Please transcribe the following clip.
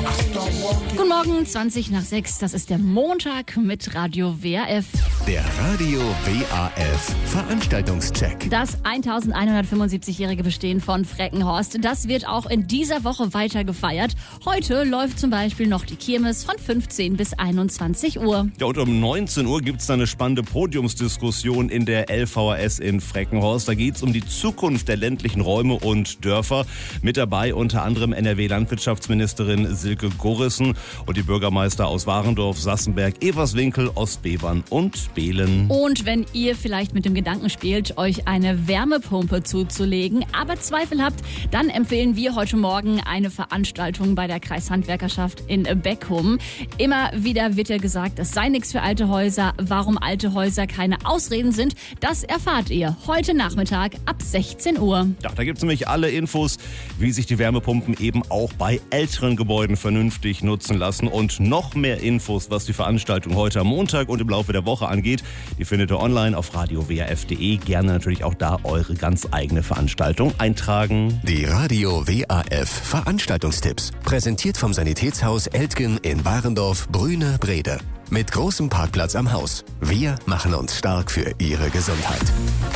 Guten Morgen, 20 nach 6, das ist der Montag mit Radio WRF. Der Radio WRF Veranstaltungscheck. Das 1175-jährige Bestehen von Freckenhorst, das wird auch in dieser Woche weiter gefeiert. Heute läuft zum Beispiel noch die Kirmes von 15 bis 21 Uhr. Ja, und um 19 Uhr gibt es eine spannende Podiumsdiskussion in der LVHS in Freckenhorst. Da geht es um die Zukunft der ländlichen Räume und Dörfer. Mit dabei unter anderem NRW-Landwirtschaftsministerin Silke Gorissen und die Bürgermeister aus Warendorf, Sassenberg, Everswinkel, Ostbevern und Behlen. Und wenn ihr vielleicht mit dem Gedanken spielt, euch eine Wärmepumpe zuzulegen, aber Zweifel habt, dann empfehlen wir heute Morgen eine Veranstaltung bei der Kreishandwerkerschaft in Beckum. Immer wieder wird ja gesagt, es sei nichts für alte Häuser. Warum alte Häuser keine Ausreden sind, das erfahrt ihr heute Nachmittag ab 16 Uhr. Ja, da gibt es nämlich alle Infos, wie sich die Wärmepumpen eben auch bei älteren Gebäuden vernünftig nutzen lassen. Und noch mehr Infos, was die Veranstaltung heute am Montag und im Laufe der Woche angeht, die findet ihr online auf radiowrf.de. Gerne natürlich auch da eure ganz eigene Veranstaltung eintragen. Die Radio WRF Veranstaltungstipps. Präsentiert vom Sanitätshaus Eltgen in Warendorf, Brüne, Brede. Mit großem Parkplatz am Haus. Wir machen uns stark für Ihre Gesundheit.